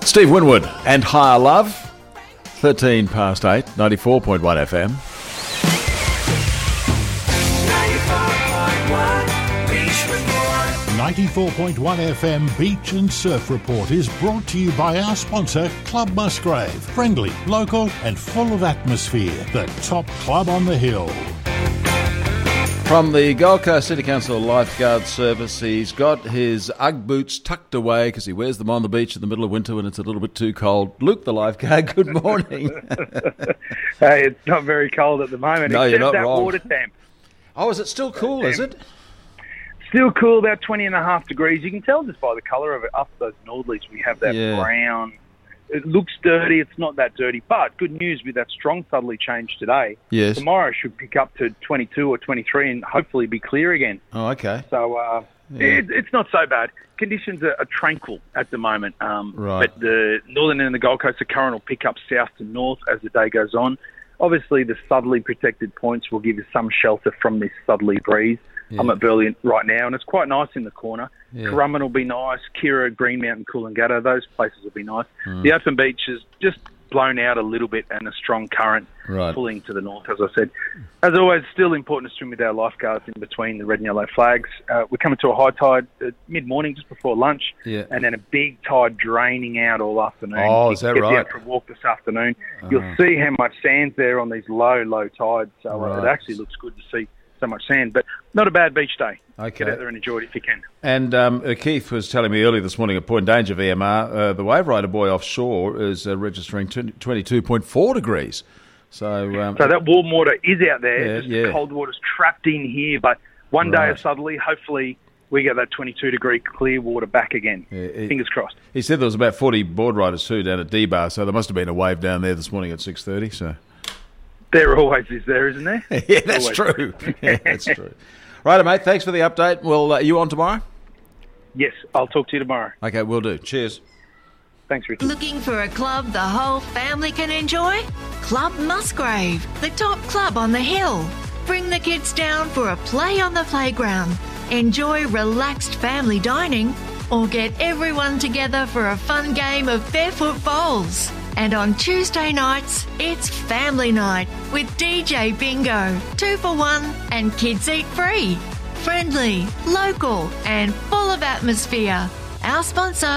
Steve Winwood and Higher Love, 13 past 8, 94.1 FM. 94.1 FM Beach and Surf Report is brought to you by our sponsor, Club Musgrave. Friendly, local and full of atmosphere. The top club on the hill. From the Gold Coast City Council Lifeguard Service, he's got his Ugg boots tucked away because he wears them on the beach in the middle of winter when it's a little bit too cold. Luke, the lifeguard, good morning. Hey, it's not very cold at the moment. No, you're not that wrong. Water temp. Oh, is it still cool, is it? Still cool, about 20.5 degrees. You can tell just by the colour of it. Up those Nordleys, we have that brown. It looks dirty. It's not that dirty. But good news with that strong southerly change today. Yes. Tomorrow should pick up to 22 or 23 and hopefully be clear again. Oh, okay. So it's not so bad. Conditions are tranquil at the moment. Right. But the northern end of the Gold Coast, the current will pick up south to north as the day goes on. Obviously, the southerly protected points will give you some shelter from this southerly breeze. Yeah. I'm at Burleigh right now, and it's quite nice in the corner. Yeah. Currumbin will be nice. Kira, Green Mountain, Coolangatta, those places will be nice. The open beach is just blown out a little bit and a strong current pulling to the north, as I said. As always, still important to swim with our lifeguards in between the red and yellow flags. We're coming to a high tide mid-morning, just before lunch, and then a big tide draining out all afternoon. Oh, is that right? Get out for a walk this afternoon. You'll see how much sand's there on these low tides, so it actually looks good to see so much sand, but not a bad beach day. Okay. Get out there and enjoy it if you can. And Keith was telling me earlier this morning at Point Danger VMR, the Wave Rider buoy offshore is registering 22.4 degrees. So that warm water is out there. The cold water's trapped in here, but one day of southerly, hopefully we get that 22-degree clear water back again. Fingers crossed. He said there was about 40 board riders too down at D-Bar, so there must have been a wave down there this morning at 6:30. So there always is there, isn't there? Yeah, that's true. Yeah, that's true. Right, mate, thanks for the update. Well, are you on tomorrow? Yes, I'll talk to you tomorrow. Okay, will do. Cheers. Thanks, Richard. Looking for a club the whole family can enjoy? Club Musgrave, the top club on the hill. Bring the kids down for a play on the playground, enjoy relaxed family dining, or get everyone together for a fun game of barefoot bowls. And on Tuesday nights, it's family night with DJ Bingo, 2 for 1 and kids eat free. Friendly, local and full of atmosphere. Our sponsor,